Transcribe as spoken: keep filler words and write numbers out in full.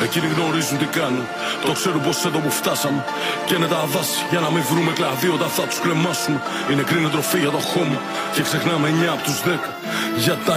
Εκείνοι γνωρίζουν τι κάνουν. Το ξέρουν πως εδώ που φτάσαμε. Και είναι τα δάση για να μην βρούμε κλαδί όταν θα τους κρεμάσουμε. Είναι κρίνη τροφή για το χώμα. Και ξεχνάμε εννιά από τους δέκα. Για τα